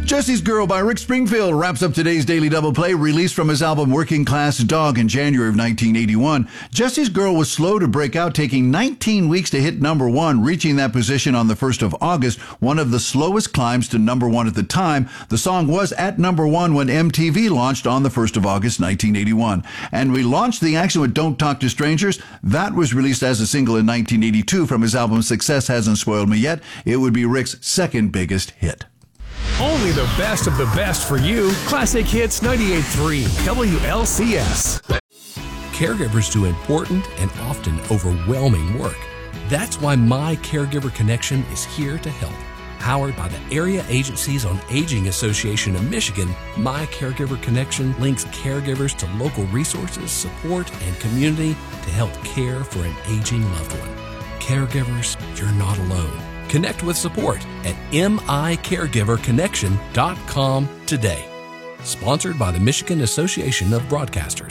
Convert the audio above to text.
Jesse's Girl by Rick Springfield wraps up today's Daily Double Play, released from his album Working Class Dog in January of 1981. Jesse's Girl was slow to break out, taking 19 weeks to hit number one, reaching that position on the 1st of August, one of the slowest climbs to number one at the time. The song was at number one when MTV launched on the 1st of August, 1981. And we launched the action with Don't Talk to Strangers. That was released as a single in 1982 from his album Success Hasn't Spoiled Me Yet. It would be Rick's second biggest hit. Only the best of the best for you. Classic Hits 98.3 WLCS. Caregivers do important and often overwhelming work. That's why My Caregiver Connection is here to help. Powered by the Area Agencies on Aging Association of Michigan, My Caregiver Connection links caregivers to local resources, support, and community to help care for an aging loved one. Caregivers, you're not alone. Connect with support at micaregiverconnection.com today. Sponsored by the Michigan Association of Broadcasters.